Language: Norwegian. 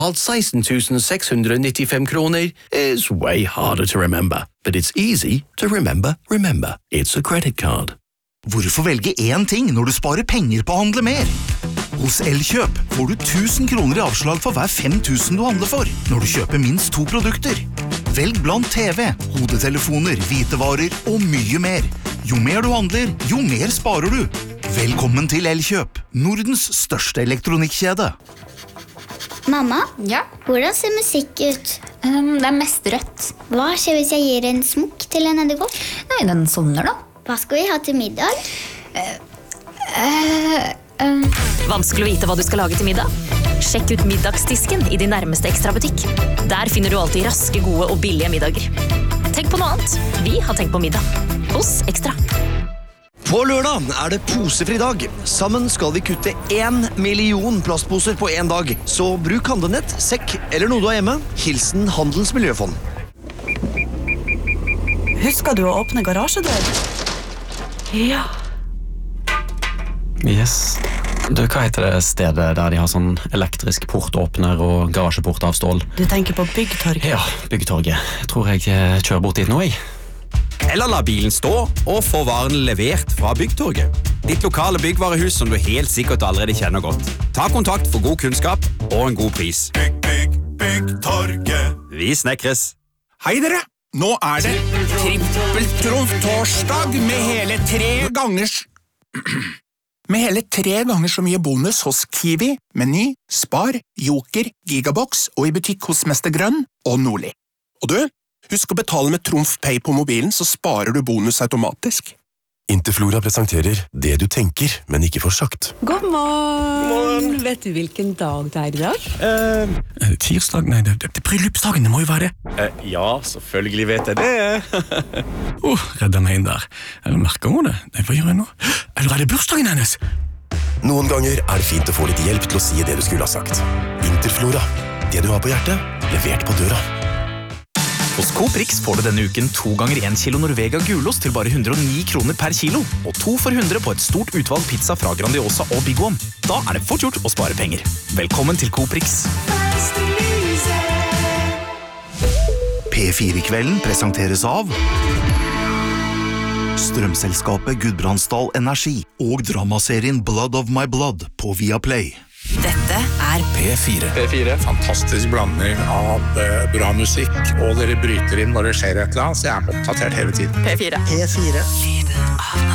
alt 16.695 kroner is way harder to remember. But it's easy to remember. It's a credit card. Hvorfor velge én ting når du sparer penger på å handle mer? Hos Elkjøp får du 1000 kroner i avslag for hver 5000 du handler for, når du kjøper minst 2 produkter. Velg blant TV, hodetelefoner, hvitevarer og mye mer. Jo mer du handler, jo mer sparer du. Velkommen til Elkjøp, Nordens største elektronikkjede. Mamma, Ja? hvordan ser musikk ut? Det mest rødt. Hva skjer hvis jeg gir en smokk til en edderkopp? Nei, den sovner da. Hva skal vi ha til middag? Vanskelig å vite hva du skal lage til middag? Sjekk ut middagsdisken i din nærmeste Ekstra-butikk. Der finner du alltid raske, gode og billige middager. Tenk på noe annet. Vi har tenkt på middag. Hos Ekstra. På lørdag det posefri dag. Sammen skal vi kutte 1 million plastposer på en dag. Så bruk handlenett, sekk eller noe du har hjemme. Hilsen Handelens Miljøfond. Husker du å åpne garasjedør? Ja. Yes. Du, hva heter det stedet der de har sånn elektrisk portåpner og garasjeport av stål? Du tenker på Byggtorget? Ja, Byggtorget. Jeg tror jeg kjører bort dit nå, jeg. Eller la bilen stå og få varen levert fra Byggtorget. Ditt lokale byggvarehus som du helt sikkert allerede kjenner godt. Ta kontakt for god kunnskap og en god pris. Byggtorget. Vi snekres. Hei dere, nå det trippeltrumf-torsdag med hele 3 ganger så mye bonus hos Kiwi, Meny, Spar, Joker, Gigabox og i butikk hos Mester Grønn og Nordli. Og du, husk å betale med Trumf Pay på mobilen, så sparer du bonus automatisk. Interflora presenterer det du tenker, men ikke får sagt. God morgen! Vet du hvilken dag det i dag? Tirsdag? Nei, det bryllupsdagen, det må jo være det. Ja, selvfølgelig vet jeg det. Redda meg inn der. Merker hun det? Nei, hva gjør jeg nå? Eller det bursdagen hennes? Noen ganger det fint å få litt hjelp til å si det du skulle ha sagt. Interflora. Det du har på hjertet, levert på døra. Hos Coop Rix får du denne uken 2 ganger 1 kilo Norvega gulost til bare 109 kroner per kilo, og 2 for 100 på et stort utvalg pizza fra Grandiosa og Big One. Da det fort gjort å spare penger. Velkommen til Coop Rix. P4-kvelden presenteres av Strømselskapet Gudbrandsdal Energi og dramaserien Blood of My Blood på Viaplay. Dette P4. Fantastisk blanding av bra musikk, og dere bryter inn når det skjer et eller annet, så jeg oppdatert hele tiden. P4. P4. Lyden av